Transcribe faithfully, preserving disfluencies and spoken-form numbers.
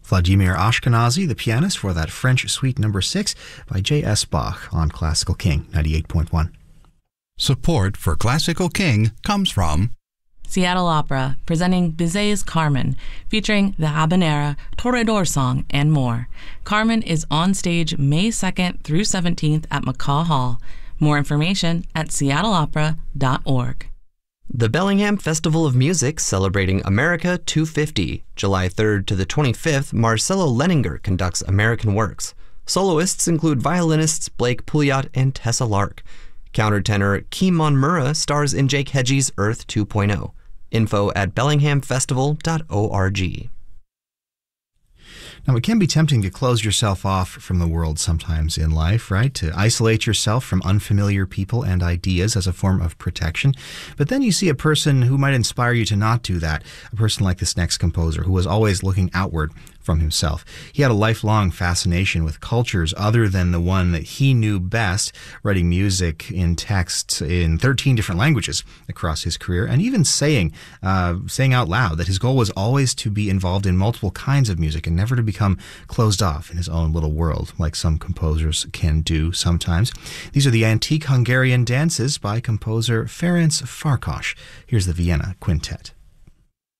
Vladimir Ashkenazy, the pianist, for that French Suite number six by J S Bach on Classical King ninety-eight point one. Support for Classical King comes from Seattle Opera, presenting Bizet's Carmen, featuring the habanera, Toreador song, and more. Carmen is on stage May second through seventeenth at McCaw Hall. More information at seattle opera dot org. The Bellingham Festival of Music, celebrating America two fifty. July third to the twenty-fifth, Marcelo Leninger conducts American works. Soloists include violinists Blake Pouliot and Tessa Lark. Countertenor Keemon Murrah stars in Jake Hedgie's Earth two point oh. Info at bellingham festival dot org. Now, it can be tempting to close yourself off from the world sometimes in life, right? To isolate yourself from unfamiliar people and ideas as a form of protection. But then you see a person who might inspire you to not do that. A person like this next composer who was always looking outward from himself. He had a lifelong fascination with cultures other than the one that he knew best, writing music in text in thirteen different languages across his career, and even saying, uh, saying out loud that his goal was always to be involved in multiple kinds of music and never to become closed off in his own little world, like some composers can do sometimes. These are the Antique Hungarian Dances by composer Ferenc Farkas. Here's the Vienna Quintet.